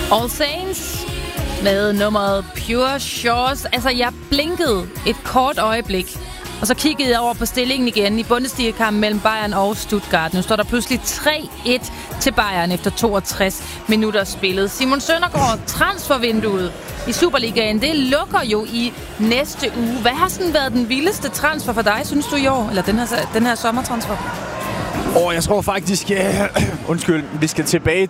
All Saints med nummeret Pure Shores. Altså, jeg blinkede et kort øjeblik, og så kiggede jeg over på stillingen igen i Bundesliga-kampen mellem Bayern og Stuttgart. Nu står der pludselig 3-1 til Bayern efter 62 minutter spillet. Simon Søndergaard, transfervinduet i Superligaen, det lukker jo i næste uge. Hvad har sådan været den vildeste transfer for dig, synes du, i år? Eller den her sommertransfer? Jeg tror faktisk, vi skal tilbage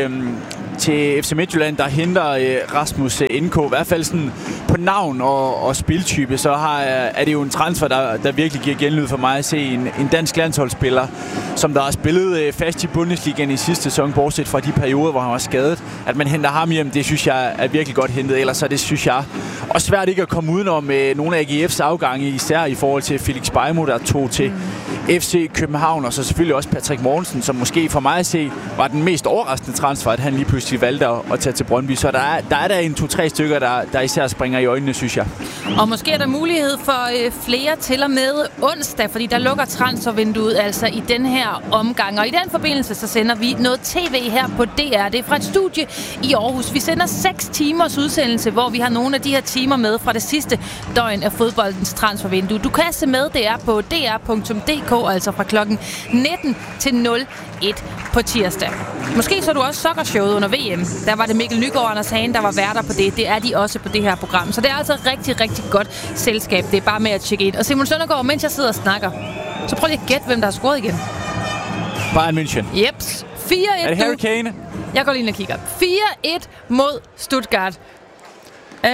til FC Midtjylland, der henter Rasmus NK. I hvert fald sådan på navn og spiltype, så er det jo en transfer, der virkelig giver genlyd for mig at se en dansk landsholdsspiller, som der har spillet fast i Bundesligaen i sidste sæson, bortset fra de perioder, hvor han var skadet. At man henter ham hjem, det synes jeg er virkelig godt hentet. Ellers så det synes jeg også svært ikke at komme udenom nogle af AGF's afgange, især i forhold til Felix Beijmo, der tog til FC København, og så selvfølgelig også Patrick Mortensen, som måske for mig at se var den mest overraskende transfer, at han lige pludselig valgte at tage til Brøndby. Så der er der 1-2-3 stykker, der især springer i øjnene, synes jeg. Og måske er der mulighed for flere til og med onsdag, fordi der lukker transfervinduet altså i den her omgang. Og i den forbindelse, så sender vi noget tv her på DR. Det er fra et studie i Aarhus. Vi sender 6 timers udsendelse, hvor vi har nogle af de her timer med fra det sidste døgn af fodboldens transfervindue. Du kan se med, det er på dr.dk, altså fra klokken 19 til 01 på tirsdag. Måske så du også soccershowet under VM. Der var det Mikkel Nygaard og Anders Hagen, der var værter på det. Det er de også på det her program. Så det er altså rigtig, rigtig godt selskab. Det er bare med at tjekke ind. Og Simon Søndergaard, mens jeg sidder og snakker, så prøv lige at gætte, hvem der har scoret igen. Bayern München. Jeps. 4-1. Er det Harry Kane? Jeg går lige ind og kigger. 4-1 mod Stuttgart. Nej.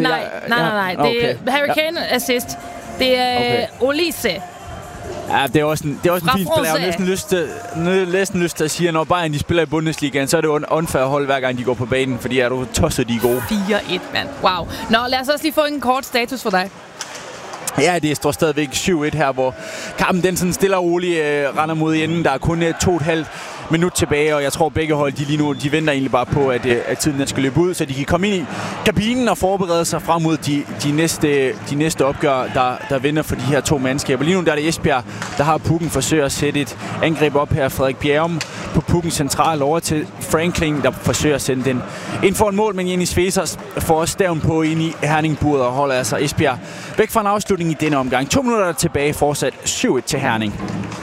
Det er Harry Kane assist. Det er Olise. Ja, det er også en fin spiller. Jeg har næsten lyst til at sige, at når Bayern de spiller i Bundesligaen, så er det jo en unfair hold, hver gang de går på banen, fordi er du tosset, de er gode. 4-1, mand. Wow. Nå, lad os også lige få en kort status for dig. Ja, det står stadigvæk 7-1 her, hvor kampen den sådan stille og roligt render mod enden. Der er kun 2,5 minut tilbage, og jeg tror begge hold de lige nu de venter egentlig bare på, at tiden skal løbe ud, så de kan komme ind i kabinen og forberede sig frem mod de næste opgør, der vinder for de her to mandskaber. Lige nu der er det Esbjerg, der har pukken, forsøger at sætte et angreb op her. Frederik Bjerrum på pukken central over til Franklin, der forsøger at sende den ind for en mål, men Jenny Svesers får også staven på ind i Herning-buret og holder altså Esbjerg væk fra en afslutning i denne omgang. 2 minutter tilbage, fortsat 7-1 til Herning.